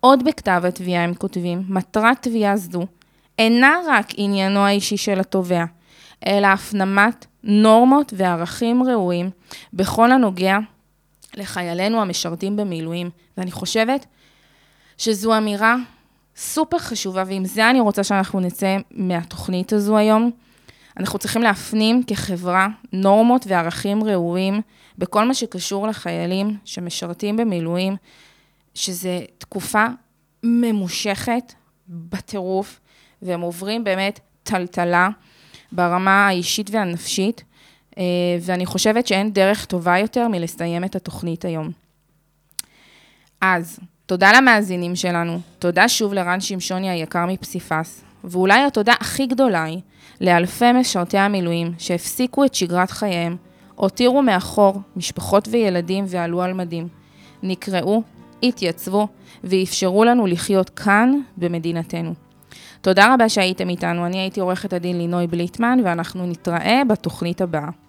עוד בכתב התביעה הם כותבים, מטרת תביעה זו אינה רק עניינו האישי של התובע, אלא הפנמת נורמות וערכים ראויים בכל הנוגע לחיילינו המשרתים במילואים. ואני חושבת שזו אמירה סופר חשובה, ועם זה אני רוצה שאנחנו נצא מהתוכנית הזו היום. אנחנו צריכים להפנים כחברה נורמות וערכים ראויים בכל מה שקשור לחיילים שמשרתים במילואים, שזה תקופה ממושכת בטירוף, והם עוברים באמת טלטלה ברמה האישית והנפשית, ואני חושבת שאין דרך טובה יותר מלסיים את התוכנית היום. אז, תודה למאזינים שלנו, תודה שוב לרן שמשוני היקר מפסיפס, ואולי התודה הכי גדולה היא לאלפי משרתי המילואים שהפסיקו את שגרת חייהם, הותירו מאחור משפחות וילדים ועלו על מדים, נקראו, התייצבו ואפשרו לנו לחיות כאן במדינתנו. תודה רבה שהייתם איתנו, אני הייתי עורכת הדין לינוי בליטמן ואנחנו נתראה בתוכנית הבאה.